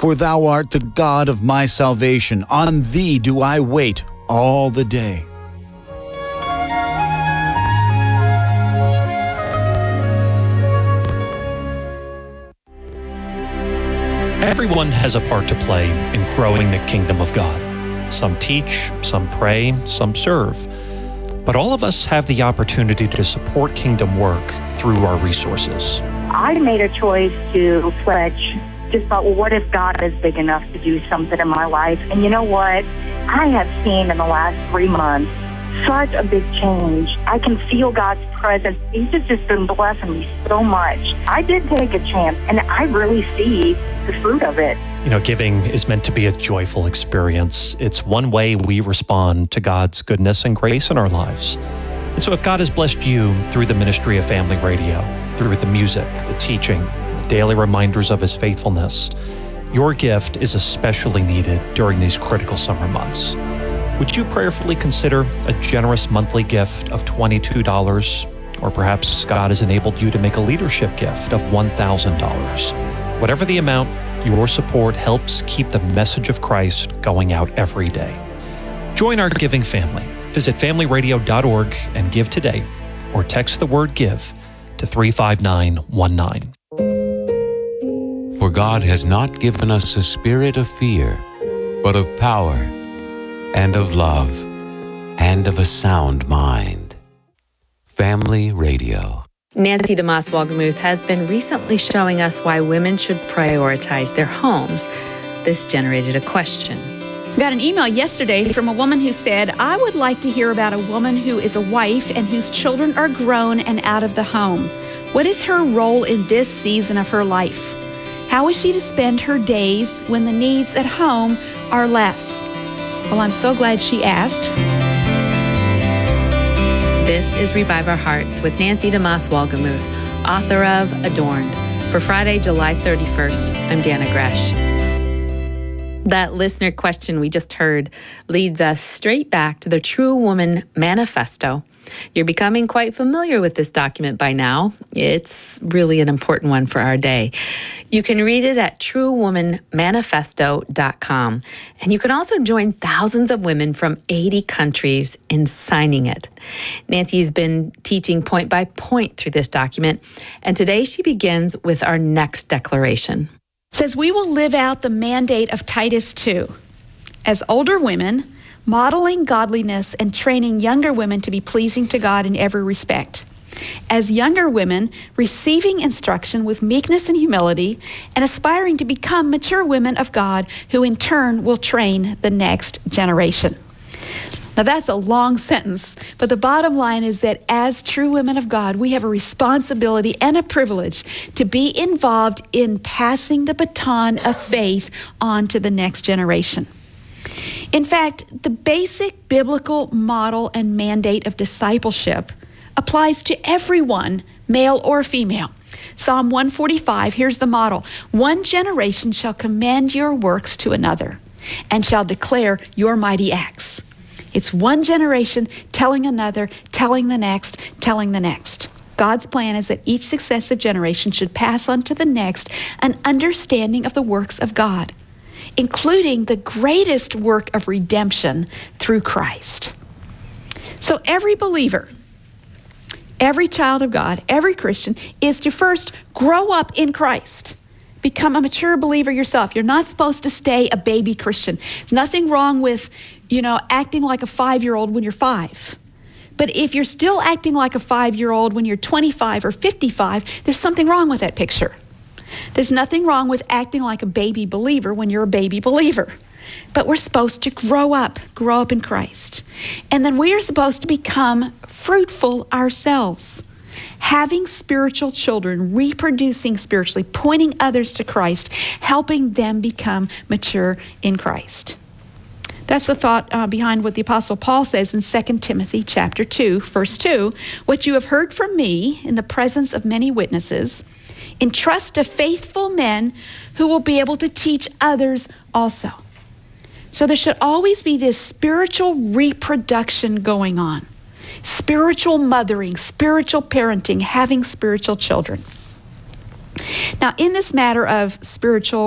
For thou art the God of my salvation. On thee do I wait all the day. Everyone has a part to play in growing the kingdom of God. Some teach, some pray, some serve. But all of us have the opportunity to support kingdom work through our resources. I made a choice to pledge. Just thought, well, what if God is big enough to do something in my life? And you know what? I have seen in the last 3 months such a big change. I can feel God's presence. He's just been blessing me so much. I did take a chance, and I really see the fruit of it. Giving is meant to be a joyful experience. It's one way we respond to God's goodness and grace in our lives. And so if God has blessed you through the ministry of Family Radio, through the music, the teaching, the daily reminders of His faithfulness, your gift is especially needed during these critical summer months. Would you prayerfully consider a generous monthly gift of $22? Or perhaps God has enabled you to make a leadership gift of $1,000. Whatever the amount, your support helps keep the message of Christ going out every day. Join our giving family. Visit familyradio.org and give today, or text the word GIVE to 35919. For God has not given us a spirit of fear, but of power, and of love, and of a sound mind. Family Radio. Nancy DeMoss Wolgemuth has been recently showing us why women should prioritize their homes. This generated a question. We got an email yesterday from a woman who said, I would like to hear about a woman who is a wife and whose children are grown and out of the home. What is her role in this season of her life? How is she to spend her days when the needs at home are less? Well, I'm so glad she asked. This is Revive Our Hearts with Nancy DeMoss Wolgemuth, author of Adorned. For Friday, July 31st, I'm Dana Gresh. That listener question we just heard leads us straight back to the True Woman Manifesto. You're becoming quite familiar with this document by now. It's really an important one for our day. You can read it at truewomanmanifesto.com. And you can also join thousands of women from 80 countries in signing it. Nancy's been teaching point by point through this document, and today she begins with our next declaration. It says, we will live out the mandate of Titus 2. As older women, modeling godliness and training younger women to be pleasing to God in every respect. As younger women, receiving instruction with meekness and humility and aspiring to become mature women of God who in turn will train the next generation. Now that's a long sentence, but the bottom line is that as true women of God, we have a responsibility and a privilege to be involved in passing the baton of faith on to the next generation. In fact, the basic biblical model and mandate of discipleship applies to everyone, male or female. Psalm 145, here's the model. One generation shall commend your works to another and shall declare your mighty acts. It's one generation telling another, telling the next, telling the next. God's plan is that each successive generation should pass on to the next an understanding of the works of God, including the greatest work of redemption through Christ. So every believer, every child of God, every Christian is to first grow up in Christ. Become a mature believer yourself. You're not supposed to stay a baby Christian. There's nothing wrong with, acting like a 5-year-old when you're 5. But if you're still acting like a 5-year-old when you're 25 or 55, there's something wrong with that picture. There's nothing wrong with acting like a baby believer when you're a baby believer. But we're supposed to grow up in Christ. And then we are supposed to become fruitful ourselves, having spiritual children, reproducing spiritually, pointing others to Christ, helping them become mature in Christ. That's the thought behind what the Apostle Paul says in 2 Timothy chapter 2, verse 2. What you have heard from me in the presence of many witnesses, entrust to faithful men who will be able to teach others also. So there should always be this spiritual reproduction going on. Spiritual mothering, spiritual parenting, having spiritual children. Now, in this matter of spiritual